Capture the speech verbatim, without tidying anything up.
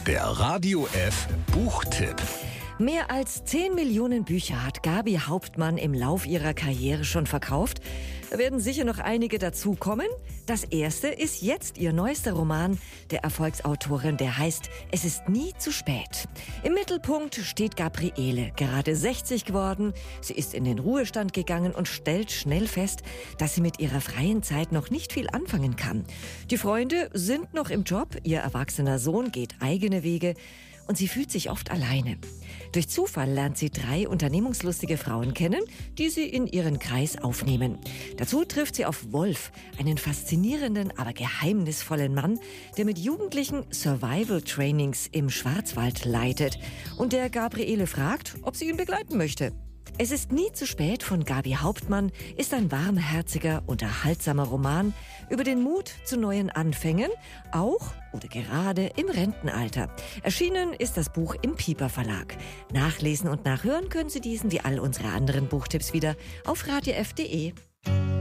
Der Radio F Buchtipp. Mehr als zehn Millionen Bücher hat Gabi Hauptmann im Lauf ihrer Karriere schon verkauft. Da werden sicher noch einige dazukommen. Das erste ist jetzt ihr neuester Roman der Erfolgsautorin, der heißt Es ist nie zu spät. Im Mittelpunkt steht Gabriele, gerade sechzig geworden. Sie ist in den Ruhestand gegangen und stellt schnell fest, dass sie mit ihrer freien Zeit noch nicht viel anfangen kann. Die Freunde sind noch im Job, ihr erwachsener Sohn geht eigene Wege und sie fühlt sich oft alleine. Durch Zufall lernt sie drei unternehmungslustige Frauen kennen, die sie in ihren Kreis aufnehmen. Dazu trifft sie auf Wolf, einen faszinierenden, aber geheimnisvollen Mann, der mit Jugendlichen Survival-Trainings im Schwarzwald leitet und der Gabriele fragt, ob sie ihn begleiten möchte. Es ist nie zu spät von Gabi Hauptmann ist ein warmherziger, unterhaltsamer Roman über den Mut zu neuen Anfängen, auch oder gerade im Rentenalter. Erschienen ist das Buch im Piper Verlag. Nachlesen und nachhören können Sie diesen wie all unsere anderen Buchtipps wieder auf radio f punkt de.